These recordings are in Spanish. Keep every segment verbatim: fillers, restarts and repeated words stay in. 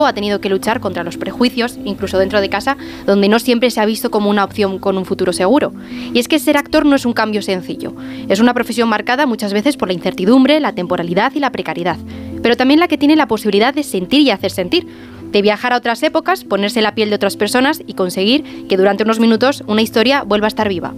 ha tenido que luchar contra los prejuicios, incluso dentro de casa, donde no siempre se ha visto como una opción con un futuro seguro. Y es que ser actor no es un cambio sencillo. Es una profesión marcada muchas veces por la incertidumbre, la temporalidad y la precariedad, pero también la que tiene la posibilidad de sentir y hacer sentir, de viajar a otras épocas, ponerse en la piel de otras personas y conseguir que durante unos minutos una historia vuelva a estar viva.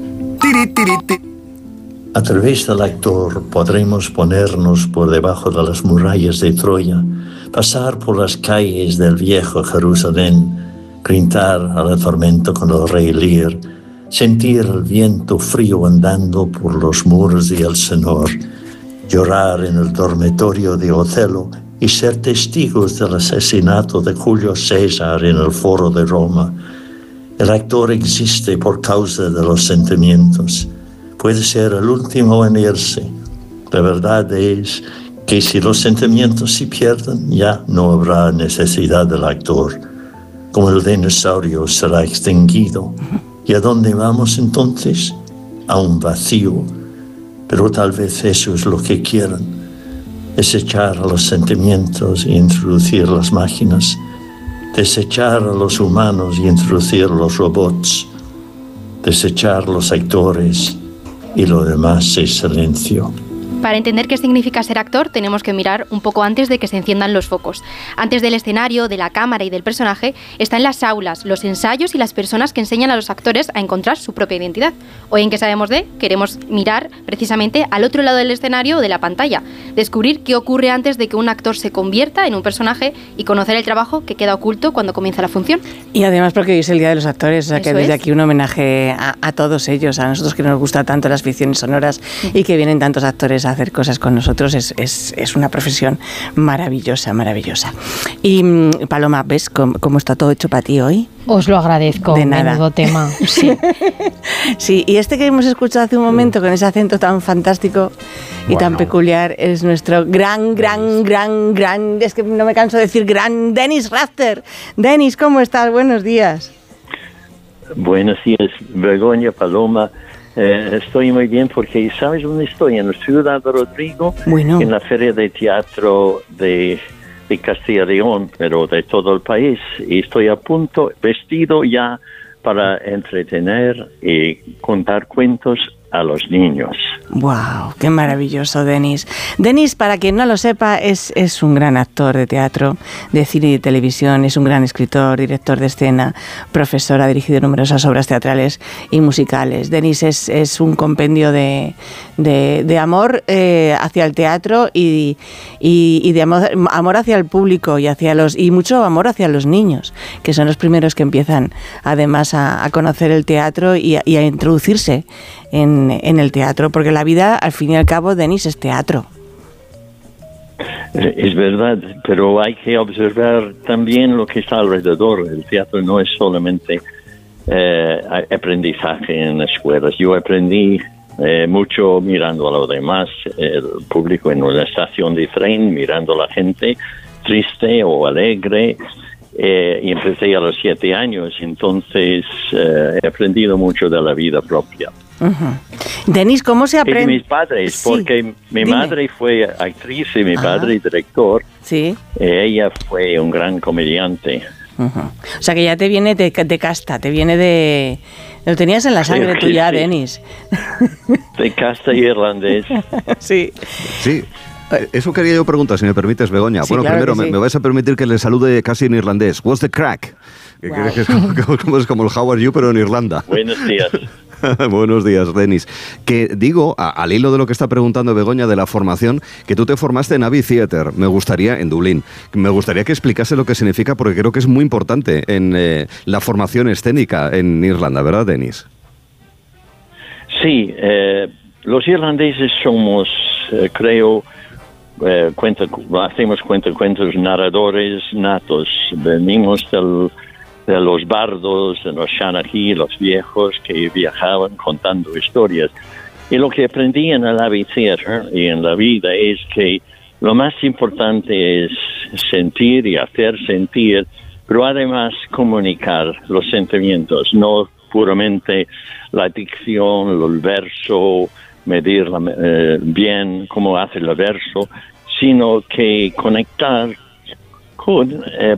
A través del actor podremos ponernos por debajo de las murallas de Troya, pasar por las calles del viejo Jerusalén, gritar al tormento con el rey Lear, sentir el viento frío andando por los muros de Elsinor, llorar en el dormitorio de Otelo y ser testigos del asesinato de Julio César en el Foro de Roma. El actor existe por causa de los sentimientos. Puede ser el último en irse. La verdad es que si los sentimientos se pierden, ya no habrá necesidad del actor. Como el dinosaurio será extinguido. ¿Y a dónde vamos entonces? A un vacío. Pero tal vez eso es lo que quieran. Desechar a los sentimientos e introducir las máquinas. Desechar a los humanos y introducir los robots. Desechar los actores y lo demás es silencio. Para entender qué significa ser actor, tenemos que mirar un poco antes de que se enciendan los focos. Antes del escenario, de la cámara y del personaje, están las aulas, los ensayos y las personas que enseñan a los actores a encontrar su propia identidad. Hoy en ¿Qué sabemos de? Queremos mirar precisamente al otro lado del escenario o de la pantalla, descubrir qué ocurre antes de que un actor se convierta en un personaje y conocer el trabajo que queda oculto cuando comienza la función. Y además porque hoy es el Día de los Actores, o sea que Eso desde es. aquí un homenaje a, a todos ellos, a nosotros que nos gusta tanto las ficciones sonoras y que vienen tantos actores a hacer cosas con nosotros. Es, es, es una profesión maravillosa, maravillosa. Y Paloma, ¿ves cómo, cómo está todo hecho para ti hoy? Os lo agradezco, de nada. Menudo tema. Sí. Sí, y este que hemos escuchado hace un momento con ese acento tan fantástico y bueno, tan peculiar es nuestro gran, gran, gran, gran, es que no me canso de decir gran, Dennis Rafter. Dennis, ¿cómo estás? Buenos días. Buenos días, Begoña, Paloma. Eh, estoy muy bien porque, ¿sabes dónde estoy? En la ciudad de Rodrigo, bueno. en la Feria de Teatro de, de Castilla y León, pero de todo el país. Y estoy a punto, vestido ya para entretener y contar cuentos a los niños. ¡Wow! ¡Qué maravilloso, Denis! Denis, para quien no lo sepa, es, es un gran actor de teatro, de cine y de televisión, es un gran escritor, director de escena, profesor, ha dirigido numerosas obras teatrales y musicales. Denis es, es un compendio de, de, de amor eh, hacia el teatro y, y, y de amor, amor hacia el público y, hacia los, y mucho amor hacia los niños, que son los primeros que empiezan además a, a conocer el teatro y a, y a introducirse en, en el teatro, porque la vida, al fin y al cabo, Denis, es teatro. Es verdad, pero hay que observar también lo que está alrededor. El teatro no es solamente eh, aprendizaje en escuelas. Yo aprendí eh, mucho mirando a los demás, el público en una estación de tren, mirando a la gente triste o alegre. Eh, y empecé a los siete años, entonces eh, he aprendido mucho de la vida propia. Uh-huh. Denis, ¿cómo se aprende? Y de mis padres, sí, porque mi dime. madre fue actriz y mi ah. padre director. Sí. Eh, ella fue un gran comediante. Uh-huh. O sea que ya te viene de, de casta, te viene de... Lo tenías en la sangre sí, tuya, sí. Denis. De casta y irlandés. Sí. Sí. Eso quería yo preguntar, si me permites, Begoña. Sí, bueno, claro primero, sí. me, me vais a permitir que le salude casi en irlandés. What's the crack? Que wow. es, como, como, es como el How are you, pero en Irlanda. Buenos días. Buenos días, Denis. Que digo, a, al hilo de lo que está preguntando Begoña de la formación, que tú te formaste en Abbey Theatre, me gustaría, en Dublín. Me gustaría que explicase lo que significa, porque creo que es muy importante en eh, la formación escénica en Irlanda, ¿verdad, Denis? Sí, eh, los irlandeses somos, eh, creo... Eh, cuenta, hacemos cuentacuentos narradores natos, venimos del, de los bardos, de los Shanachie, los viejos que viajaban contando historias. Y lo que aprendí en el Abbey Theatre y en la vida es que lo más importante es sentir y hacer sentir, pero además comunicar los sentimientos, no puramente la dicción, el verso, medir eh, bien cómo hace el verso, sino que conectar juventud, eh,